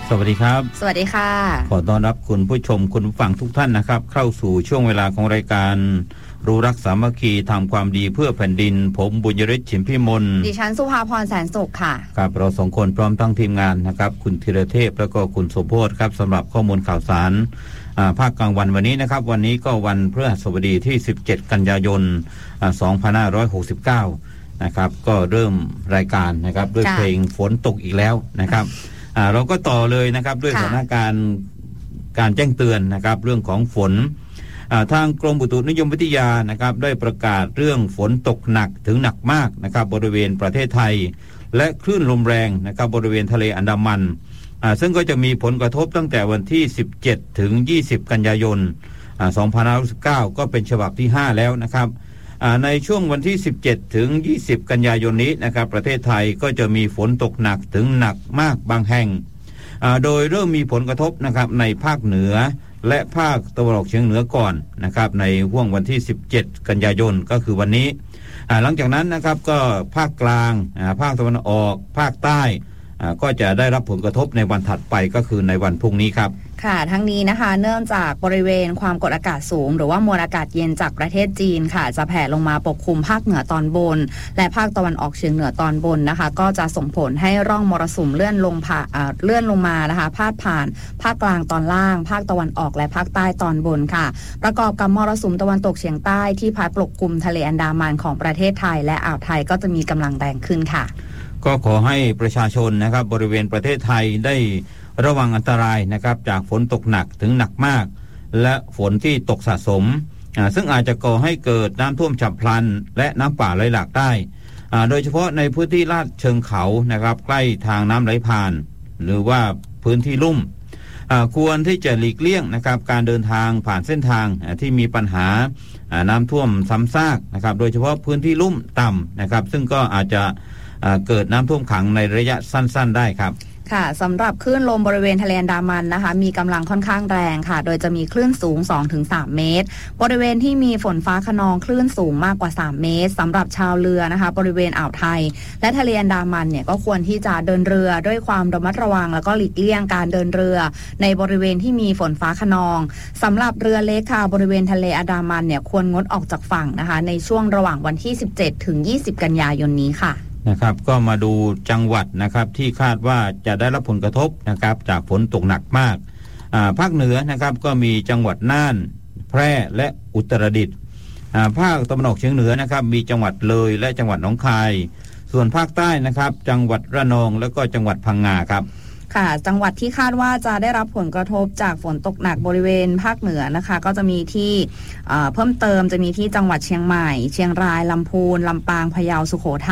สวัสดีครับสวัสดีค่ะขอต้อนรับคุณผู้ชมคุณผู้ฟังทุกท่านนะครับเข้าสู่ช่วงเวลาของรายการรู้รักสามัคคีทำความดีเพื่อแผ่นดินผมบุญยฤทธิ์ฉิมพิมลดิฉันสุภาพรแสนสุขค่ะครับเราสองคนพร้อมทั้งทีมงานนะครับคุณธีรเทพแล้วก็คุณสมโพธิ์ครับสำหรับข้อมูลข่าวสารภาคกลางวันวันนี้นะครับวันนี้ก็วันพฤหัสบดีที่17กันยายน2569นะครับก็เริ่มรายการนะครับด้วยเพลงฝนตกอีกแล้วนะครับเราก็ต่อเลยนะครับด้วยสถานการณ์การแจ้งเตือนนะครับเรื่องของฝนทางกรมอุตุนิยมวิทยานะครับได้ประกาศเรื่องฝนตกหนักถึงหนักมากนะครับบริเวณประเทศไทยและคลื่นลมแรงนะครับบริเวณทะเลอันดามันซึ่งก็จะมีผลกระทบตั้งแต่วันที่17ถึง20กันยายน2569ก็เป็นฉบับที่5แล้วนะครับในช่วงวันที่17ถึง20กันยายนนี้นะครับประเทศไทยก็จะมีฝนตกหนักถึงหนักมากบางแห่งโดยเริ่มมีผลกระทบนะครับในภาคเหนือและภาคตะวันออกเฉียงเหนือก่อนนะครับในห่วงวันที่17กันยายนก็คือวันนี้หลังจากนั้นนะครับก็ภาคกลางภาคตะวันออกภาคใต้ก็จะได้รับผลกระทบในวันถัดไปก็คือในวันพรุ่งนี้ครับค่ะทั้งนี้นะคะเนื่องจากบริเวณความกดอากาศสูงหรือว่ามวลอากาศเย็นจากประเทศจีนค่ะจะแผ่ลงมาปกคลุมภาคเหนือตอนบนและภาคตะวันออกเฉียงเหนือตอนบนนะคะก็จะส่งผลให้ร่องมรสุมเลื่อนลงมานะคะพาดผ่านภาคกลางตอนล่างภาคตะวันออกและภาคใต้ตอนบนค่ะประกอบกับมรสุมตะวันตกเฉียงใต้ที่พัดปกคลุมทะเลอันดามันของประเทศไทยและอ่าวไทยก็จะมีกำลังแรงขึ้นค่ะก็ขอให้ประชาชนนะครับบริเวณประเทศไทยได้ระวังอันตรายนะครับจากฝนตกหนักถึงหนักมากและฝนที่ตกสะสมซึ่งอาจจะก่อให้เกิดน้ำท่วมฉับพลันและน้ำป่าไหลหลากได้โดยเฉพาะในพื้นที่ลาดเชิงเขานะครับใกล้ทางน้ำไหลผ่านหรือว่าพื้นที่ลุ่มควรที่จะหลีกเลี่ยงนะครับการเดินทางผ่านเส้นทางที่มีปัญหาน้ำท่วมซ้ำซากนะครับโดยเฉพาะพื้นที่ลุ่มต่ำนะครับซึ่งก็อาจจะเกิดน้ำท่วมขังในระยะสั้นๆได้ครับค่ะสำหรับคลื่นลมบริเวณทะเลอันดามันนะคะมีกำลังค่อนข้างแรงค่ะโดยจะมีคลื่นสูง 2-3 เมตรบริเวณที่มีฝนฟ้าคะนองคลื่นสูงมากกว่า3เมตรสำหรับชาวเรือนะคะบริเวณอ่าวไทยและทะเลอันดามันเนี่ยก็ควรที่จะเดินเรือด้วยความระมัดระวังแล้วก็หลีกเลี่ยงการเดินเรือในบริเวณที่มีฝนฟ้าคะนองสำหรับเรือเล็กค่ะบริเวณทะเลอันดามันเนี่ยควรงดออกจากฝั่งนะคะในช่วงระหว่างวันที่17ถึง20กันยายนนี้ค่ะนะครับก็มาดูจังหวัดนะครับที่คาดว่าจะได้รับผลกระทบนะครับจากฝนตกหนักมากภาคเหนือนะครับก็มีจังหวัดน่านแพร่และอุตรดิตถ์ภาคตะวันออกเฉียงเหนือนะครับมีจังหวัดเลยและจังหวัดหนองคายส่วนภาคใต้นะครับจังหวัดระนองและก็จังหวัดพังงาครับค่ะจังหวัดที่คาดว่าจะได้รับผลกระทบจากฝนตกหนักบริเวณภาคเหนือนะคะก็จะมีที่เพิ่มเติมจะมีที่จังหวัดเชียงใหม่เชียงรายลำพูนลำปางพะเยาสุโขทัย